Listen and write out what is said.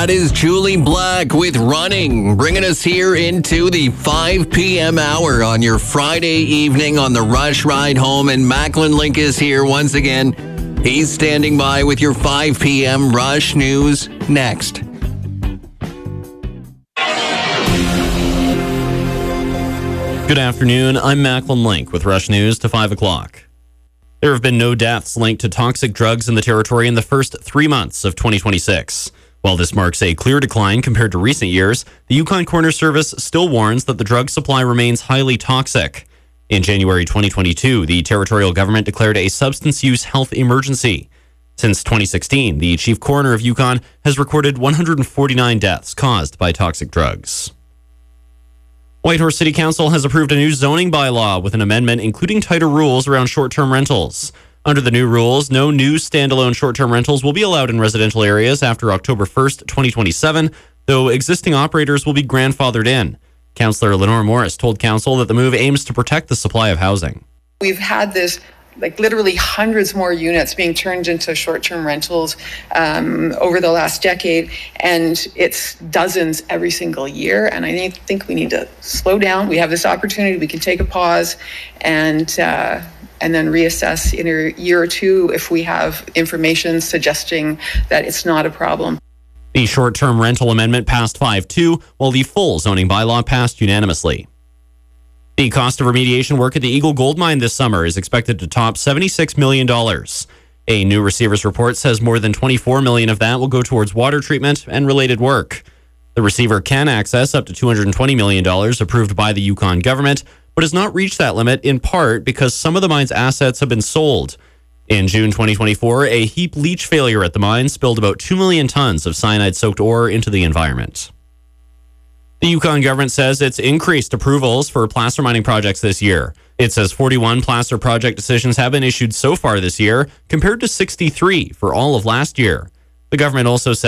That is Julie Black with Running, bringing us here into the 5 p.m. hour on your Friday evening on the Rush Ride Home. And Macklin Link is here once again. He's standing by with your 5 p.m. Rush News next. Good afternoon. I'm Macklin Link with Rush News to 5 o'clock. There have been no deaths linked to toxic drugs in the territory in the first 3 months of 2026. While this marks a clear decline compared to recent years, the Yukon Coroner Service still warns that the drug supply remains highly toxic. In January 2022, the territorial government declared a substance use health emergency. Since 2016, the Chief Coroner of Yukon has recorded 149 deaths caused by toxic drugs. Whitehorse City Council has approved a new zoning bylaw with an amendment including tighter rules around short-term rentals. Under the new rules, no new standalone short-term rentals will be allowed in residential areas after October 1st, 2027, though existing operators will be grandfathered in. Councillor Lenore Morris told Council that the move aims to protect the supply of housing. We've had this literally hundreds more units being turned into short-term rentals over the last decade, and it's dozens every single year. And I think we need to slow down. We have this opportunity. We can take a pause and then reassess in a year or two if we have information suggesting that it's not a problem. The short-term rental amendment passed 5-2, while the full zoning bylaw passed unanimously. The cost of remediation work at the Eagle Gold Mine this summer is expected to top $76 million. A new receiver's report says more than $24 million of that will go towards water treatment and related work. The receiver can access up to $220 million approved by the Yukon government, but has not reached that limit in part because some of the mine's assets have been sold. In June 2024, a heap leach failure at the mine spilled about 2 million tons of cyanide-soaked ore into the environment. The Yukon government says it's increased approvals for placer mining projects this year. It says 41 placer project decisions have been issued so far this year, compared to 63 for all of last year. The government also says